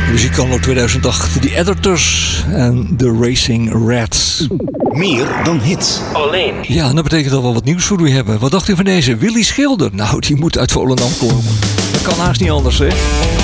Muziek anno 2008, The Editors en The Racing Rats. Meer dan hits. Alleen. Ja, dat betekent dat we wat nieuws voor u hebben. Wat dacht u van deze? Willy Schilder. Nou, die moet uit Volendam komen. Dat kan haast niet anders, hè?